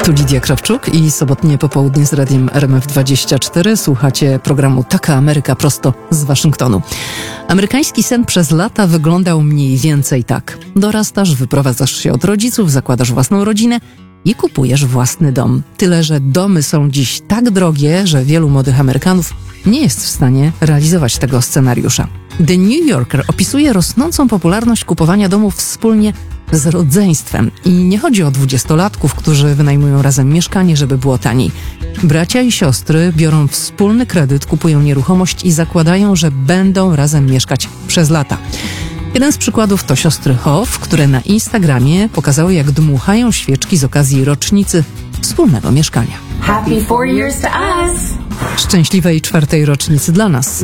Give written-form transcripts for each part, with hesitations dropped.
Tu Lidia Krawczuk i sobotnie popołudnie z radiem RMF24. Słuchacie programu Taka Ameryka prosto z Waszyngtonu. Amerykański sen przez lata wyglądał mniej więcej tak. Dorastasz, wyprowadzasz się od rodziców, zakładasz własną rodzinę i kupujesz własny dom. Tyle, że domy są dziś tak drogie, że wielu młodych Amerykanów nie jest w stanie realizować tego scenariusza. The New Yorker opisuje rosnącą popularność kupowania domów wspólnie z rodzeństwem. I nie chodzi o 20-latków, którzy wynajmują razem mieszkanie, żeby było taniej. Bracia i siostry biorą wspólny kredyt, kupują nieruchomość i zakładają, że będą razem mieszkać przez lata. Jeden z przykładów to siostry Hoff, które na Instagramie pokazały, jak dmuchają świeczki z okazji rocznicy wspólnego mieszkania. Happy 4 years to us! Szczęśliwej 4. rocznicy dla nas.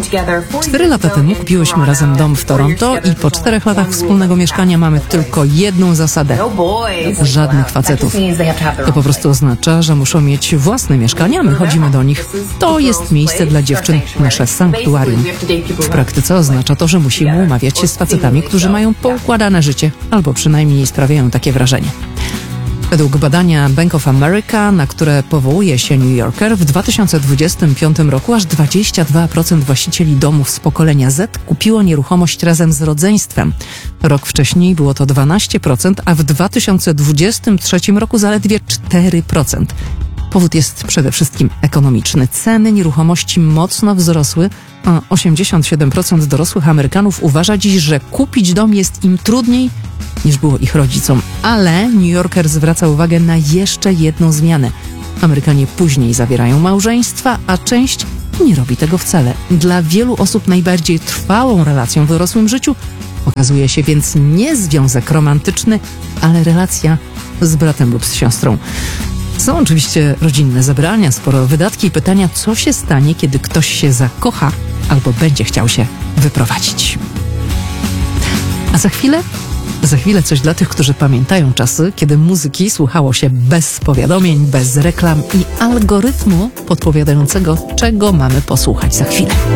4 lata temu kupiłyśmy razem dom w Toronto i po 4 latach wspólnego mieszkania mamy tylko jedną zasadę. Żadnych facetów. To po prostu oznacza, że muszą mieć własne mieszkania, my chodzimy do nich. To jest miejsce dla dziewczyn, nasze sanktuarium. W praktyce oznacza to, że musimy umawiać się z facetami, którzy mają poukładane życie, albo przynajmniej sprawiają takie wrażenie. Według badania Bank of America, na które powołuje się New Yorker, w 2025 roku aż 22% właścicieli domów z pokolenia Z kupiło nieruchomość razem z rodzeństwem. Rok wcześniej było to 12%, a w 2023 roku zaledwie 4%. Powód jest przede wszystkim ekonomiczny. Ceny nieruchomości mocno wzrosły, a 87% dorosłych Amerykanów uważa dziś, że kupić dom jest im trudniej niż było ich rodzicom. Ale New Yorker zwraca uwagę na jeszcze jedną zmianę. Amerykanie później zawierają małżeństwa, a część nie robi tego wcale. Dla wielu osób najbardziej trwałą relacją w dorosłym życiu okazuje się więc nie związek romantyczny, ale relacja z bratem lub z siostrą. Są oczywiście rodzinne zebrania, sporo wydatki i pytania, co się stanie, kiedy ktoś się zakocha albo będzie chciał się wyprowadzić. A za chwilę coś dla tych, którzy pamiętają czasy, kiedy muzyki słuchało się bez powiadomień, bez reklam i algorytmu podpowiadającego, czego mamy posłuchać za chwilę.